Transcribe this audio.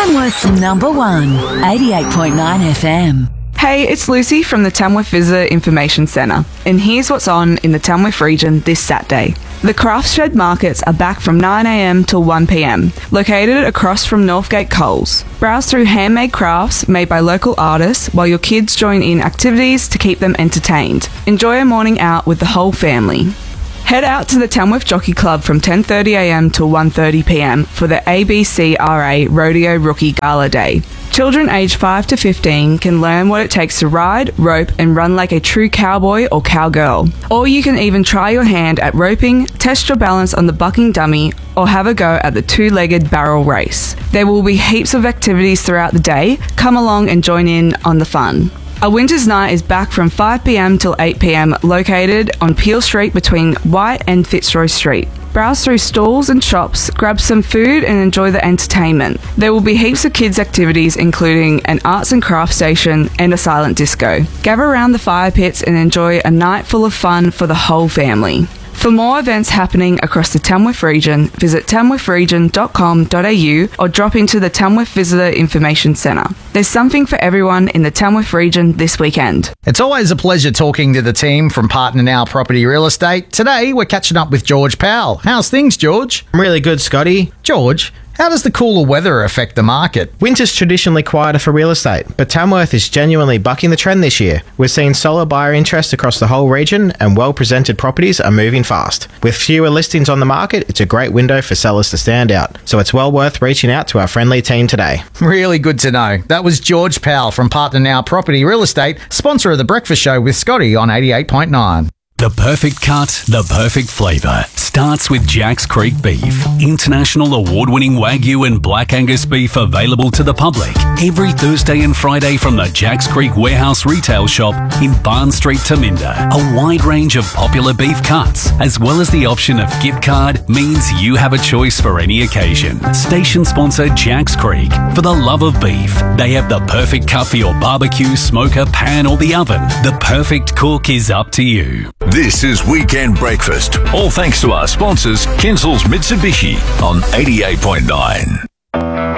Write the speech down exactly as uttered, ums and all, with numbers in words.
Tamworth's number one, eighty-eight point nine F M. Hey, it's Lucy from the Tamworth Visitor Information Centre, and here's what's on in the Tamworth region this Saturday. The Crafts Shed Markets are back from nine a m till one p m, located across from Northgate Coles. Browse through handmade crafts made by local artists while your kids join in activities to keep them entertained. Enjoy a morning out with the whole family. Head out to the Tamworth Jockey Club from ten thirty a m till one thirty p m for the A B C R A Rodeo Rookie Gala Day. Children aged five to fifteen can learn what it takes to ride, rope and run like a true cowboy or cowgirl. Or you can even try your hand at roping, test your balance on the bucking dummy or have a go at the two-legged barrel race. There will be heaps of activities throughout the day. Come along and join in on the fun. A Winter's Night is back from five p m till eight p m located on Peel Street between White and Fitzroy Street. Browse through stalls and shops, grab some food and enjoy the entertainment. There will be heaps of kids activities including an arts and crafts station and a silent disco. Gather around the fire pits and enjoy a night full of fun for the whole family. For more events happening across the Tamworth region, visit tamworth region dot com dot a u or drop into the Tamworth Visitor Information Centre. There's something for everyone in the Tamworth region this weekend. It's always a pleasure talking to the team from Partner Now Property Real Estate. Today, we're catching up with George Powell. How's things, George? I'm really good, Scotty. George, how does the cooler weather affect the market? Winter's traditionally quieter for real estate, but Tamworth is genuinely bucking the trend this year. We're seeing solid buyer interest across the whole region and well-presented properties are moving fast. With fewer listings on the market, it's a great window for sellers to stand out, so it's well worth reaching out to our friendly team today. Really good to know. That was George Powell from Partner Now Property Real Estate, sponsor of The Breakfast Show with Scotty on eighty-eight point nine. The perfect cut, the perfect flavour. Starts with Jack's Creek Beef. International award-winning Wagyu and Black Angus beef available to the public every Thursday and Friday from the Jack's Creek Warehouse retail shop in Barn Street, Taminda. A wide range of popular beef cuts, as well as the option of gift card, means you have a choice for any occasion. Station sponsor Jack's Creek. For the love of beef, they have the perfect cut for your barbecue, smoker, pan or the oven. The perfect cook is up to you. This is Weekend Breakfast, all thanks to our sponsors, Kinsel's Mitsubishi on eighty-eight point nine.